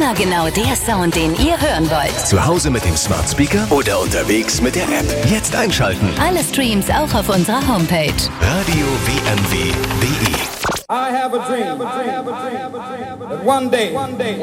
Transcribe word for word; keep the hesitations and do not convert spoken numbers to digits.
Immer genau der Sound, den ihr hören wollt. Zu Hause mit dem Smart Speaker oder unterwegs mit der App. Jetzt einschalten. Alle Streams auch auf unserer Homepage. radio w m w punkt d e I have a dream that one day